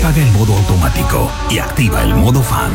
apaga el modo automático y activa el modo fan.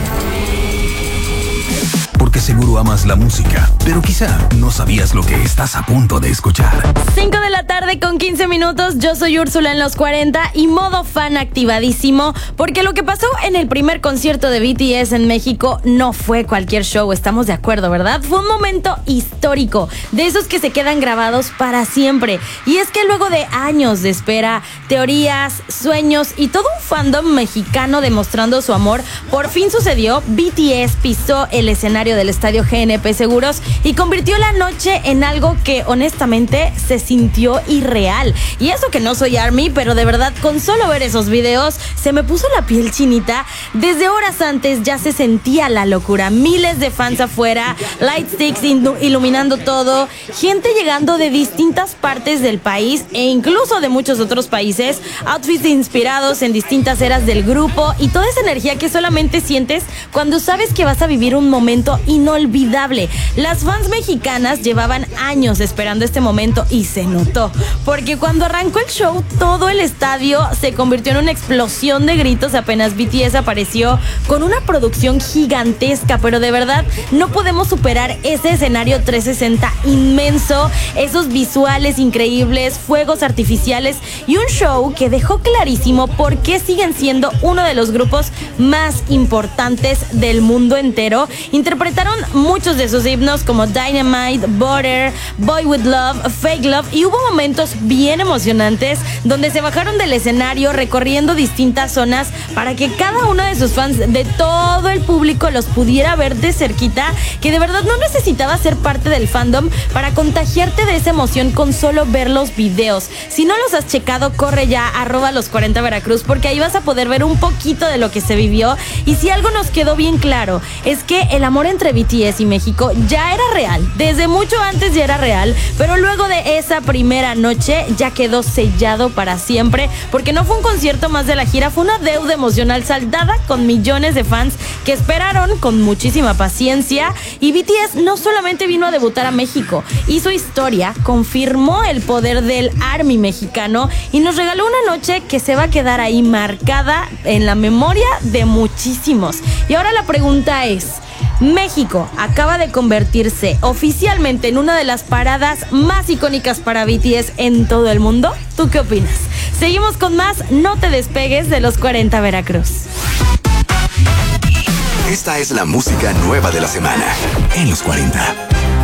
Porque seguro amas la música, pero quizá no sabías lo que estás a punto de escuchar. 5 de la tarde con 15 minutos, yo soy Úrsula en los 40 y modo fan activadísimo, porque lo que pasó en el primer concierto de BTS en México no fue cualquier show, estamos de acuerdo, ¿verdad? Fue un momento histórico, de esos que se quedan grabados para siempre. Y es que luego de años de espera, teorías, sueños y todo un fandom mexicano demostrando su amor, por fin sucedió. BTS pisó el escenario del estadio GNP Seguros y convirtió la noche en algo que honestamente se sintió irreal. Y eso que no soy ARMY, pero de verdad con solo ver esos videos se me puso la piel chinita. Desde horas antes ya se sentía la locura, miles de fans afuera, lightsticks iluminando todo, gente llegando de distintas partes del país e incluso de muchos otros países, outfits inspirados en distintas eras del grupo y toda esa energía que solamente sientes cuando sabes que vas a vivir un momento inolvidable. Las fans mexicanas llevaban años esperando este momento y se notó, porque cuando arrancó el show todo el estadio se convirtió en una explosión de gritos apenas BTS apareció con una producción gigantesca, pero de verdad no podemos superar ese escenario 360 inmenso, esos visuales increíbles, fuegos artificiales y un show que dejó clarísimo por qué siguen siendo uno de los grupos más importantes del mundo entero. Interpretaron muchos de sus himnos como Dynamite, Butter, Boy With Love, Fake Love y hubo momentos bien emocionantes donde se bajaron del escenario recorriendo distintas zonas para que cada uno de sus fans de todo el público los pudiera ver de cerquita, que de verdad no necesitaba ser parte del fandom para contagiarte de esa emoción con solo ver los videos. Si no los has checado, corre ya @los40 Veracruz, porque ahí vas a poder ver un poquito de lo que se vivió. Y si algo nos quedó bien claro es que el amor entre BTS y México ya era real, desde mucho antes ya era real, pero luego de esa primera noche ya quedó sellado para siempre, porque no fue un concierto más de la gira, fue una deuda emocional saldada con millones de fans que esperaron con muchísima paciencia. Y BTS no solamente vino a debutar a México, hizo historia, confirmó el poder del ARMY mexicano y nos regaló una noche que se va a quedar ahí marcada en la memoria de muchísimos. Y ahora la pregunta es: México acaba de convertirse oficialmente en una de las paradas más icónicas para BTS en todo el mundo. ¿Tú qué opinas? Seguimos con más, no te despegues de los 40 Veracruz. Esta es la música nueva de la semana en los 40.